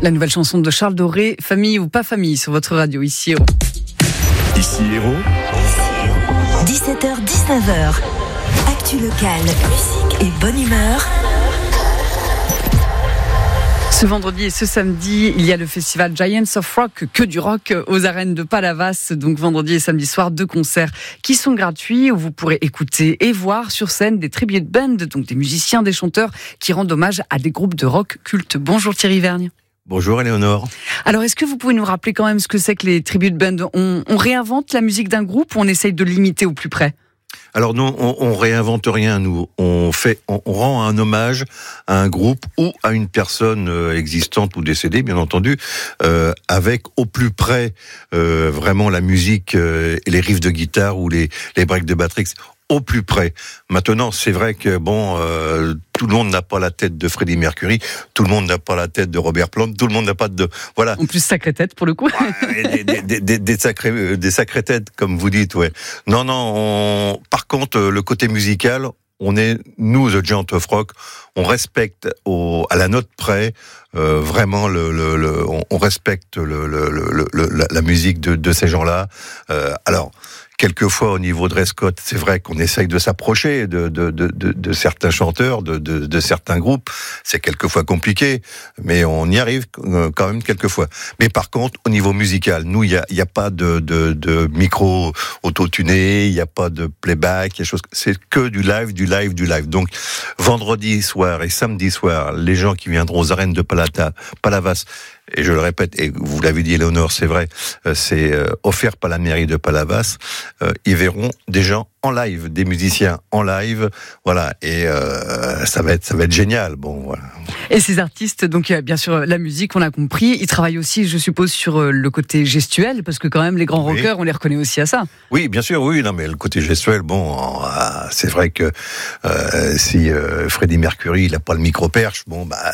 La nouvelle chanson de Charles Doré, Famille ou pas famille, sur votre radio, ici Héros. Ici Héros. 17h-19h. Actu locale, musique et bonne humeur. Ce vendredi et ce samedi, il y a le festival Giants of Rock, que du rock, aux arènes de Palavas. Donc vendredi et samedi soir, 2 concerts qui sont gratuits, où vous pourrez écouter et voir sur scène des tribute bands, donc des musiciens, des chanteurs qui rendent hommage à des groupes de rock cultes. Bonjour Thierry Vergne. Bonjour Éléonore. Alors est-ce que vous pouvez nous rappeler quand même ce que c'est que les tribute bands ? On réinvente la musique d'un groupe ou on essaye de l'imiter au plus près ? Alors nous, on réinvente rien. Nous, on rend un hommage à un groupe ou à une personne existante ou décédée, bien entendu, avec au plus près vraiment la musique et les riffs de guitare ou les breaks de batterie. Au plus près. Maintenant, c'est vrai que tout le monde n'a pas la tête de Freddie Mercury, tout le monde n'a pas la tête de Robert Plant, tout le monde n'a pas de voilà. En plus, sacrée tête pour le coup. des sacrées têtes, comme vous dites, ouais. Non. Par contre, le côté musical, nous, The Giants of Rock, on respecte à la note près, vraiment on respecte la musique de ces gens-là. Alors, quelquefois, au niveau de dress code, c'est vrai qu'on essaye de s'approcher de certains chanteurs, de certains groupes. C'est quelquefois compliqué, mais on y arrive quand même quelquefois. Mais par contre, au niveau musical, nous, il y a pas de micro auto-tuné, il y a pas de playback, c'est que du live. Donc, vendredi soir et samedi soir, les gens qui viendront aux arènes de Palavas, et je le répète, et vous l'avez dit, Éléonore, c'est vrai, c'est offert par la mairie de Palavas, ils verront des gens en live, des musiciens en live, voilà, et ça va être génial, bon, voilà. Et ces artistes, donc bien sûr la musique, on l'a compris, ils travaillent aussi, je suppose, sur le côté gestuel, parce que quand même les grands rockers, on les reconnaît aussi à ça. Oui, bien sûr, oui, non, mais le côté gestuel, c'est vrai que si Freddie Mercury, il a pas le micro-perche,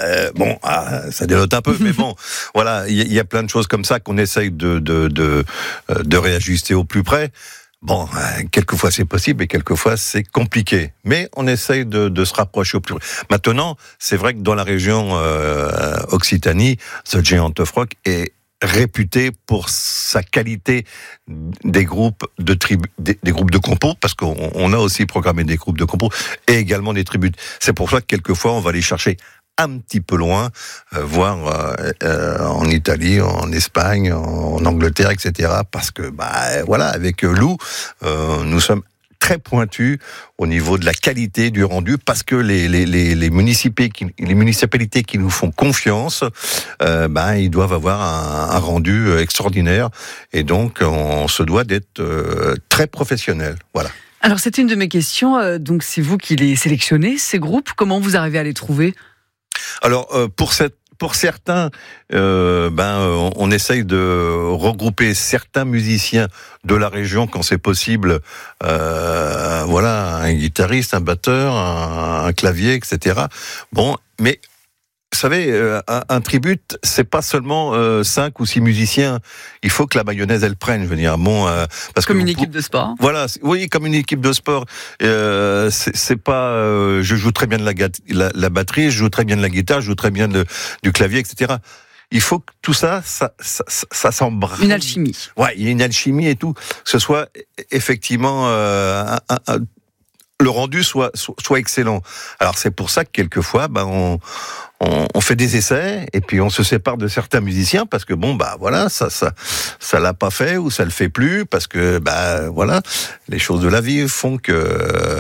ça dénote un peu, mais bon, voilà, il y a plein de choses comme ça qu'on essaye de réajuster au plus près. Bon, quelquefois c'est possible et quelquefois c'est compliqué. Mais on essaye de se rapprocher au plus près. Maintenant, c'est vrai que dans la région Occitanie, The Giants of Rock est réputé pour sa qualité des groupes des groupes de compos, parce qu'on a aussi programmé des groupes de compos et également des tributes. C'est pour ça que quelquefois on va aller chercher un petit peu loin, voire en Italie, en Espagne, en Angleterre, etc. Parce que, avec Lou, nous sommes très pointus au niveau de la qualité du rendu, parce que les municipalités qui nous font confiance, ils doivent avoir un rendu extraordinaire, et donc on se doit d'être très professionnel. Voilà. Alors c'est une de mes questions. Donc c'est vous qui les sélectionnez, ces groupes. Comment vous arrivez à les trouver ? Alors pour certains, on essaye de regrouper certains musiciens de la région quand c'est possible. Un guitariste, un batteur, un clavier, etc. Bon, mais vous savez, un tribute, c'est pas seulement 5 ou 6 musiciens. Il faut que la mayonnaise, elle prenne. Je veux dire, parce comme une équipe de sport. Voilà, oui, comme une équipe de sport. C'est pas. Je joue très bien de la batterie, je joue très bien de la guitare, je joue très bien du clavier, etc. Il faut que tout ça s'embrasse. Une alchimie. Ouais, il y a une alchimie et tout. Que ce soit effectivement le rendu soit excellent. Alors c'est pour ça que quelquefois, on fait des essais et puis on se sépare de certains musiciens parce que ça l'a pas fait ou ça le fait plus parce que les choses de la vie font que